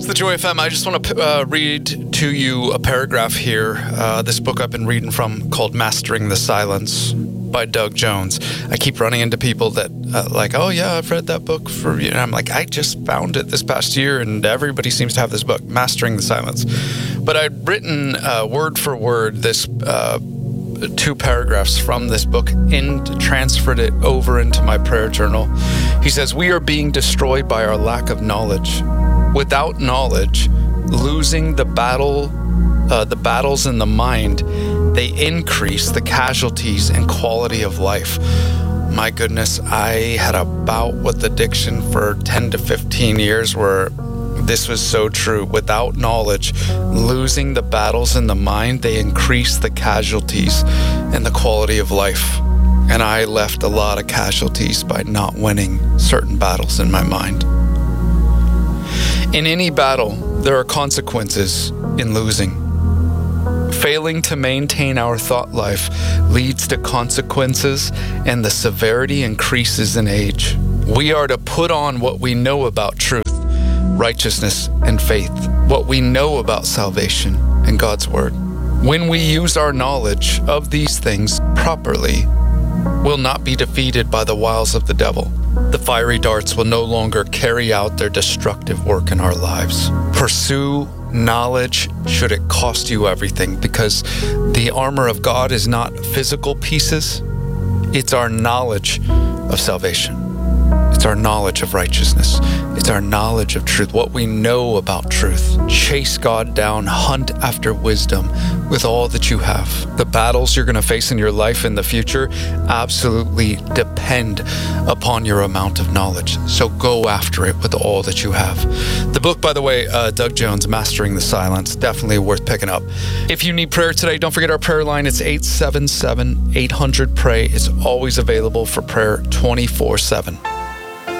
It's the Joy FM. I just want to read to you a paragraph here. This book I've been reading from called Mastering the Silence by Doug Jones. I keep running into people that oh yeah, I've read that book for you. And I'm like, I just found it this past year and everybody seems to have this book, Mastering the Silence. But I'd written word for word this 2 paragraphs from this book and transferred it over into my prayer journal. He says, we are being destroyed by our lack of knowledge. Without knowledge, losing the battles in the mind, they increase the casualties and quality of life. My goodness, I had a bout with addiction for 10 to 15 years where this was so true. Without knowledge, losing the battles in the mind, they increase the casualties and the quality of life. And I left a lot of casualties by not winning certain battles in my mind. In any battle, there are consequences in losing. Failing to maintain our thought life leads to consequences, and the severity increases in age. We are to put on what we know about truth, righteousness, and faith, what we know about salvation and God's Word. When we use our knowledge of these things properly, we'll not be defeated by the wiles of the devil. The fiery darts will no longer carry out their destructive work in our lives. Pursue knowledge should it cost you everything, because the armor of God is not physical pieces. It's our knowledge of salvation. It's our knowledge of righteousness. It's our knowledge of truth, what we know about truth. Chase God down, hunt after wisdom with all that you have. The battles you're going to face in your life in the future absolutely depend upon your amount of knowledge. So go after it with all that you have. The book, by the way, Doug Jones, Mastering the Silence, definitely worth picking up. If you need prayer today, don't forget our prayer line. It's 877-800-PRAY. It's always available for prayer 24/7.